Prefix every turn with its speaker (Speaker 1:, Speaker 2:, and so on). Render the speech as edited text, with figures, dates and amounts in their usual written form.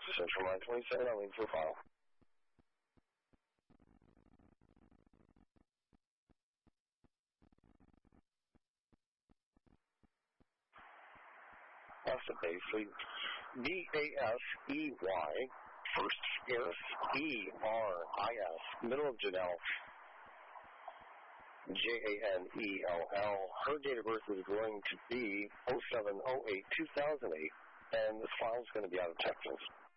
Speaker 1: to Central Line 27, I'll leave for file. Austin Basely, B-A-S-E-Y, first Eris, E-R-I-S, middle of Janelle, Janell. Her date of birth is going to be 07/08/2008, and this file is going to be out of Texas.